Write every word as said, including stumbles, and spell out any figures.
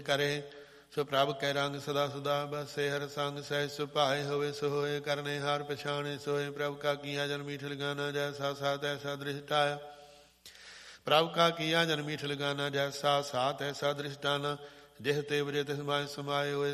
ਕਰੇ। ਸੋ ਪ੍ਰਭ ਕੈ ਰੰਗ ਸਦਾ ਸਦਾ ਬਸੇ ਹਰ ਸੰਗ ਸਹਿ ਸੁਭਾਏ ਹੋਵੇ ਸੋ ਹੋਏ ਕਰਨੇ ਹਾਰ ਪਛਾਣੇ ਸੋਏ। ਪ੍ਰਭ ਕਾ ਕੀਆ ਜਨ ਮੀਠ ਲਗਾਨਾ ਜੈਸਾ ਸਾਤ ਐਸਾ ਦ੍ਰਿਸ਼ਟਾਇਆ। ਪ੍ਰਭ ਕਾ ਕੀਆ ਜਨ ਮੀਠ ਲਗਾਨਾ ਜੈਸਾ ਸਾਤ ਐਸਾ ਦ੍ਰਿਸ਼ਟਾਨਾ। ਜਿਹ ਤੇ ਵਜੇ ਤਿਸ ਮਾਇ ਸਮਾਏ ਹੋਏ